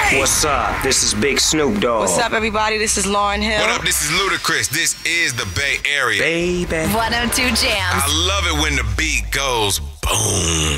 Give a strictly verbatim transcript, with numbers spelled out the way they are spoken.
What's up? This is Big Snoop Dogg. What's up, everybody? This is Lauryn Hill. What up? This is Ludacris. This is the Bay Area. Baby. one oh two Jams. I love it when the beat goes boom.